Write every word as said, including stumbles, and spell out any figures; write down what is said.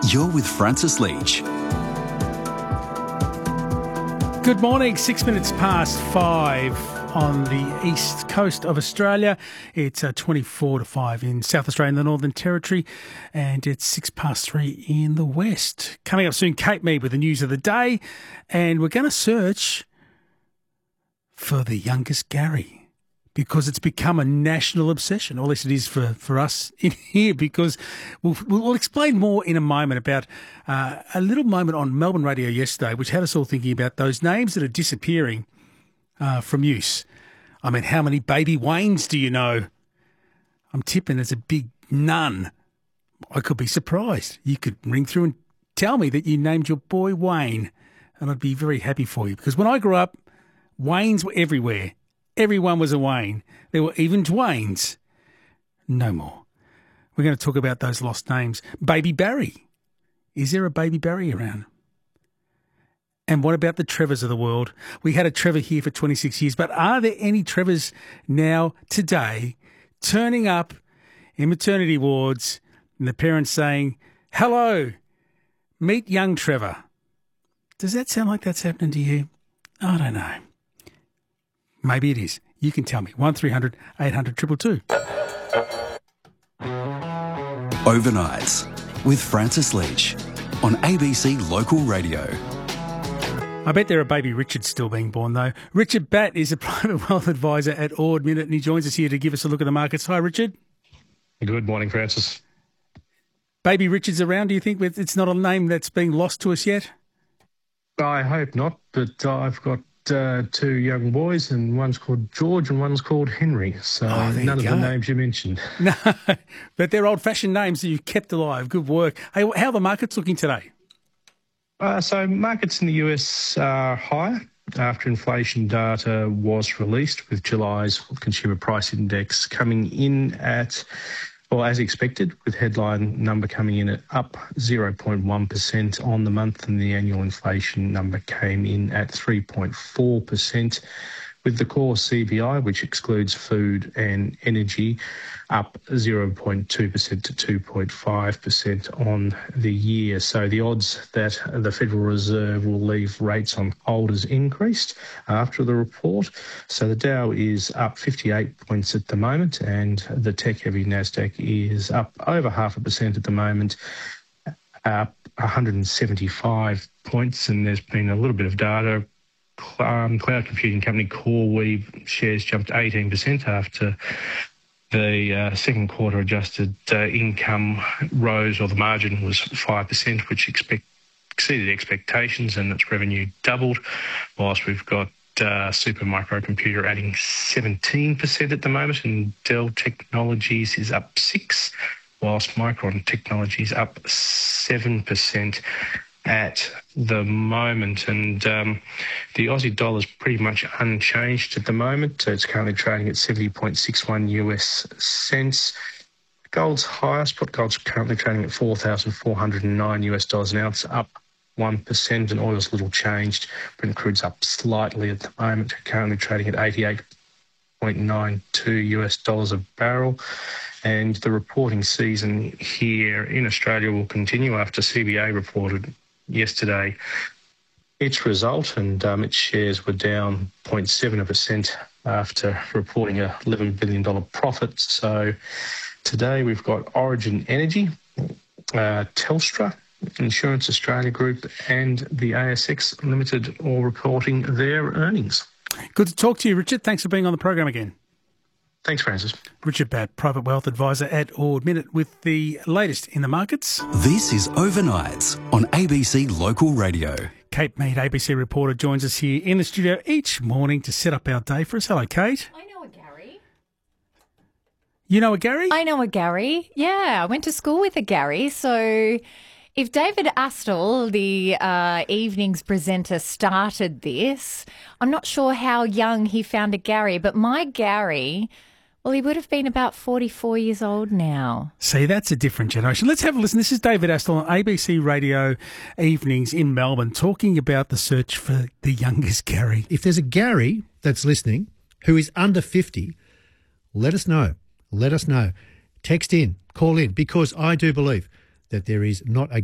You're with Francis Leach. Good morning, six minutes past five on the east coast of Australia. It's uh, twenty-four to five in South Australia and the Northern Territory, and it's six past three in the west. Coming up soon, Kate Mead with the news of the day, and we're going to search for the youngest Gary, because it's become a national obsession, or at least it is for, for us in here, because we'll, we'll explain more in a moment about uh, a little moment on Melbourne radio yesterday, which had us all thinking about those names that are disappearing uh, from use. I mean, how many baby Waynes do you know? I'm tipping it's a big none. I could be surprised. You could ring through and tell me that you named your boy Wayne, and I'd be very happy for you, because when I grew up, Waynes were everywhere. Everyone was a Wayne. There were even Dwaynes. No more. We're going to talk about those lost names. Baby Barry. Is there a Baby Barry around? And what about the Trevors of the world? We had a Trevor here for twenty-six years, but are there any Trevors now, today, turning up in maternity wards and the parents saying, hello, meet young Trevor? Does that sound like that's happening to you? I don't know. Maybe it is. You can tell me. one three hundred eight hundred two two two. Overnights with Francis Leach on A B C Local Radio. I bet there are baby Richards still being born, though. Richard Batt is a private wealth advisor at Ord Minnett, and he joins us here to give us a look at the markets. Hi, Richard. Good morning, Francis. Baby Richards around, do you think it's not a name that's been lost to us yet? I hope not, but I've got Uh, two young boys, and one's called George and one's called Henry. So oh, none of the names you mentioned. No, but they're old-fashioned names that you've kept alive. Good work. Hey, how are the markets looking today? Uh, so markets in the U S are higher after inflation data was released, with July's consumer price index coming in at, well, as expected, with headline number coming in at up zero point one percent on the month, and the annual inflation number came in at three point four percent, with the core C P I, which excludes food and energy, up zero point two percent to two point five percent on the year. So the odds that the Federal Reserve will leave rates on hold has increased after the report. So the Dow is up fifty-eight points at the moment, and the tech-heavy Nasdaq is up over half a percent at the moment, up one hundred seventy-five points, and there's been a little bit of data. Um, cloud computing company CoreWeave shares jumped eighteen percent after the uh, second quarter adjusted uh, income rose, or the margin was five percent, which expect, exceeded expectations, and its revenue doubled, whilst we've got uh, Supermicro Computer adding seventeen percent at the moment, and Dell Technologies is up six percent, whilst Micron Technologies up seven percent at the moment. And um, the Aussie dollar is pretty much unchanged at the moment. So it's currently trading at seventy point six one U S cents. Gold's higher. Spot gold's currently trading at four thousand four hundred nine U S dollars an ounce, up one percent, and oil's a little changed. Brent crude's up slightly at the moment, currently trading at eighty-eight point nine two U S dollars a barrel. And the reporting season here in Australia will continue after C B A reported yesterday its result, and um, its shares were down zero point seven percent after reporting a eleven billion dollars profit. So today we've got Origin Energy, uh, Telstra, Insurance Australia Group and the A S X Limited all reporting their earnings. Good to talk to you, Richard. Thanks for being on the program again. Thanks, Francis. Richard Batt, private wealth advisor at Ord Minnett, with the latest in the markets. This is Overnights on A B C Local Radio. Kate Mead, A B C reporter, joins us here in the studio each morning to set up our day for us. Hello, Kate. I know a Gary. You know a Gary? I know a Gary. Yeah, I went to school with a Gary. So if David Astle, the uh, evenings presenter, started this, I'm not sure how young he found a Gary, but my Gary, well, he would have been about forty-four years old now. See, that's a different generation. Let's have a listen. This is David Astle on A B C Radio Evenings in Melbourne, talking about the search for the youngest Gary. If there's a Gary that's listening who is under fifty, let us know. Let us know. Text in, call in, because I do believe that there is not a